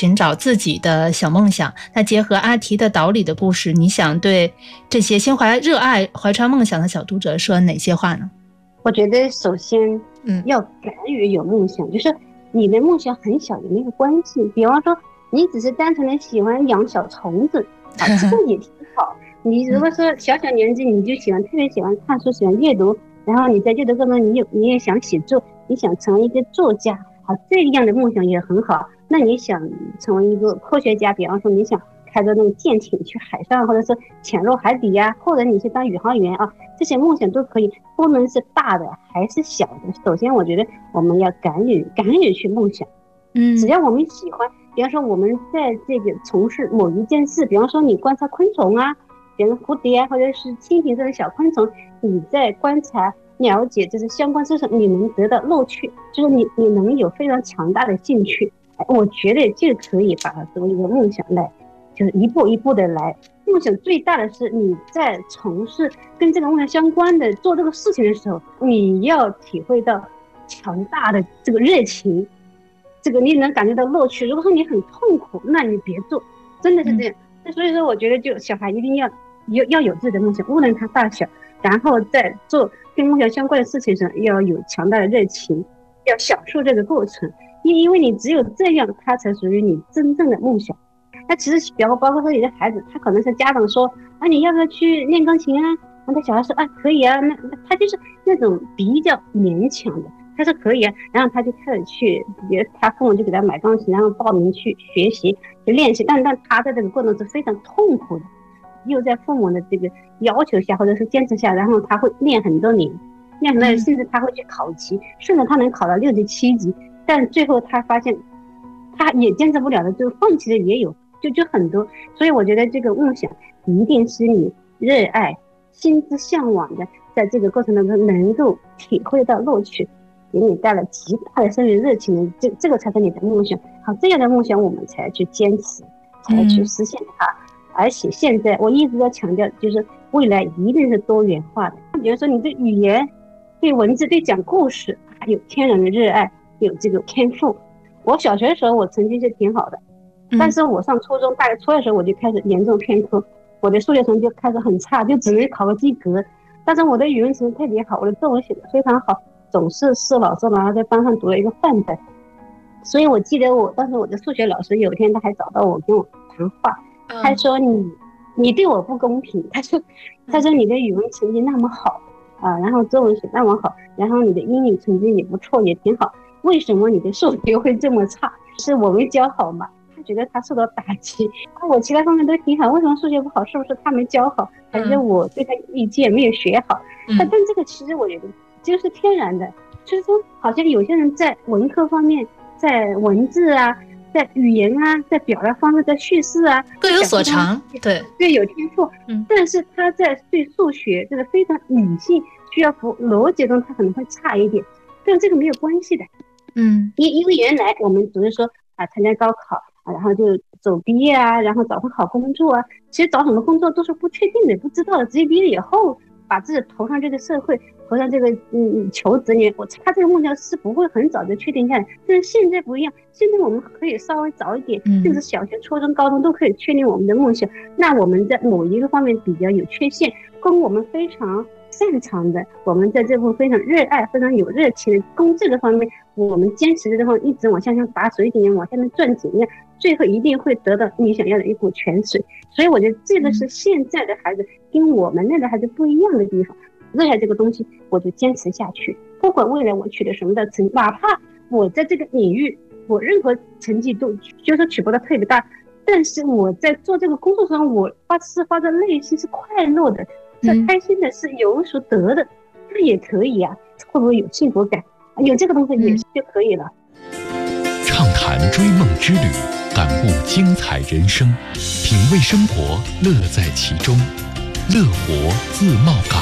寻找自己的小梦想。那结合阿提的岛屿的故事，你想对这些心怀热爱、怀揣梦想的小读者说哪些话呢？ 我觉得首先要敢于有梦想，就是你的梦想很小也没有关系，比方说你只是单纯的喜欢养小虫子啊，这个也挺好。你如果说小年纪你就特别喜欢看书，喜欢阅读，然后你在阅读过程中你也想写作，你想成为一个作家啊，这样的梦想也很好。那你想成为一个科学家，比方说你想开着那种舰艇去海上，或者是潜入海底呀，或者你去当宇航员啊，这些梦想都可以，不论是大的还是小的。首先我觉得我们要敢于去梦想，只要我们喜欢，比方说我们在这个从事某一件事，比方说你观察昆虫啊，比如蝴蝶啊，或者是蜻蜓这种小昆虫，你在观察了解这是相关知识，你能得到乐趣，就是你能有非常强大的兴趣，我觉得就可以把它作为一个梦想来，就是一步一步的来。梦想最大的是你在从事跟这个梦想相关的做这个事情的时候，你要体会到强大的这个热情，这个你能感觉到乐趣。如果说你很痛苦，那你别做，真的是这样。所以说我觉得就小孩一定要有自己的梦想，无论他大小，然后在做跟梦想相关的事情上要有强大的热情，要享受这个过程，因为你只有这样，它才属于你真正的梦想。那其实包括说有的孩子，他可能是家长说啊，你要不要去练钢琴啊？然后小孩说啊可以啊，那他就是那种比较勉强的，他说可以啊，然后他就开始去，比如他父母就给他买钢琴，然后报名去学习去练习，但他在这个过程是非常痛苦的，又在父母的这个要求下或者是坚持下，然后他会练很多年，甚至他会去考级，甚至他能考到6级7级，但最后他发现他也坚持不了的，就放弃的也有，就很多。所以我觉得这个梦想一定是你热爱、心之向往的，在这个过程当中能够体会到乐趣，给你带来极大的生命热情的，这个才是你的梦想。好，这样的梦想我们才去坚持，才去实现它。而且现在我一直在强调，就是未来一定是多元化的。比如说你对语言、对文字、对讲故事，还有天然的热爱，有这个天赋。我小学的时候我成绩是挺好的，但是我上初中大概初二的时候我就开始严重偏科，我的数学成绩就开始很差，就只能考个及格。但是我的语文成绩特别好，我的作文写的非常好，总是老师然后在班上读了一个范本。所以我记得当时我的数学老师有一天他还找到我跟我谈话，他说你对我不公平，他说你的语文成绩那么好啊，然后作文写那么好，然后你的英语成绩也不错也挺好，为什么你的数学会这么差？是我没教好吗？他觉得他受到打击，我其他方面都挺好，为什么数学不好？是不是他没教好，还是我对他意见没有学好？但这个其实我觉得就是天然的，就是说好像有些人在文科方面，在文字啊，在语言啊，在表达方式，在叙事啊各有所长， 对有天赋，但是他在对数学这个非常理性需要符逻辑中他可能会差一点，但这个没有关系的。因为原来我们只是说啊参加高考啊，然后就走毕业啊，然后找份好工作啊，其实找什么工作都是不确定的，不知道的，直接毕业以后把自己投上这个社会，投上这个求职里面，他这个梦想是不会很早就确定下来。但是现在不一样，现在我们可以稍微早一点，甚至小学、初中、高中都可以确定我们的梦想。那我们在某一个方面比较有缺陷，跟我们非常擅长的，我们在这部分非常热爱、非常有热情的攻这个方面，我们坚持的这方面一直往下像打水井一样往下面转井一样，最后一定会得到你想要的一股泉水。所以我觉得这个是现在的孩子跟我们那个孩子不一样的地方。热爱这个东西，我就坚持下去，不管未来我取得什么的成绩，哪怕我在这个领域我任何成绩都就是取不到特别大，但是我在做这个工作上，我发自内心是快乐的，是开心的，是有所得的，那也可以啊。会不会有幸福感？有这个东西也是就可以了。 畅谈追梦之旅，感悟精彩人生，品味生活，乐在其中。乐活自贸港。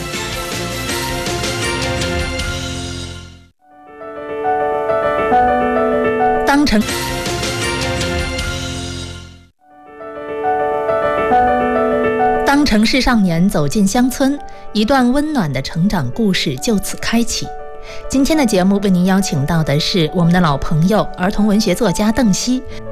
当城市少年走进乡村，一段温暖的成长故事就此开启。今天的节目为您邀请到的是我们的老朋友，儿童文学作家邓希。